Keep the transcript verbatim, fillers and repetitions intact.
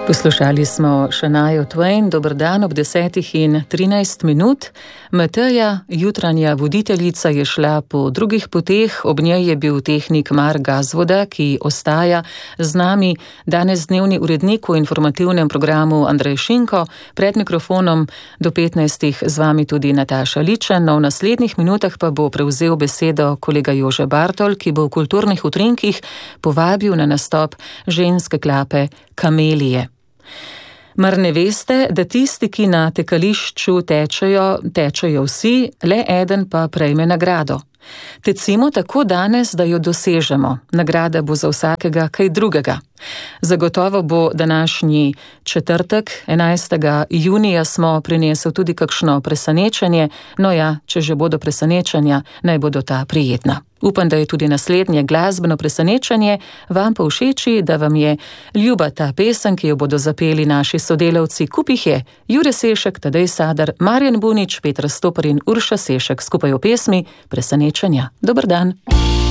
Poslušali smo Shania Twain, dober dan ob desetih in trinajst minut. Mateja, jutranja voditeljica, je šla po drugih poteh, ob njej je bil tehnik Mark Gazvoda, ki ostaja z nami, danes dnevni urednik v informativnem programu Andrej Šinko, pred mikrofonom do petnajstih z vami tudi Nataša Ličen, no v naslednjih minutah pa bo prevzel besedo kolega Jože Bartol, ki bo v kulturnih utrinkih povabil na nastop ženske klape Kamelije. Mar ne veste, da tisti, ki na tekališču tečejo, tečejo vsi, le eden pa prejme nagrado? Tecimo tako danes, da jo dosežemo. Nagrada bo za vsakega kaj drugega. Zagotovo bo današnji četrtek, enajstega junija, smo prinesel tudi kakšno presenečenje, no ja, če že bodo presenečenja, naj bodo ta prijetna. Upam, da je tudi naslednje glasbeno presenečenje vam pa všeči, da vam je ljuba ta pesem, ki jo bodo zapeli naši sodelavci. Kup jih je: Jure Sešek, Tadej Sadar, Marjan Bunič, Petra Stopar in Urša Sešek, skupaj v pesmi Presenečenja. Dober dan!